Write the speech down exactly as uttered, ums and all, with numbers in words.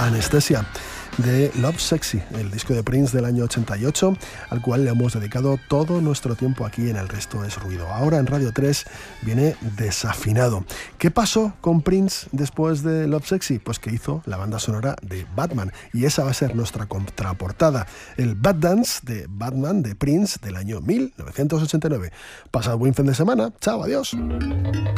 Anesthesia, de Love Sexy, el disco de Prince del año ochenta y ocho, al cual le hemos dedicado todo nuestro tiempo aquí en El Resto es Ruido. Ahora en Radio tres viene Desafinado. ¿Qué pasó con Prince después de Love Sexy? Pues que hizo la banda sonora de Batman, y esa va a ser nuestra contraportada, el Bad Dance de Batman de Prince del año mil novecientos ochenta y nueve. Pasad buen fin de semana. Chao, adiós.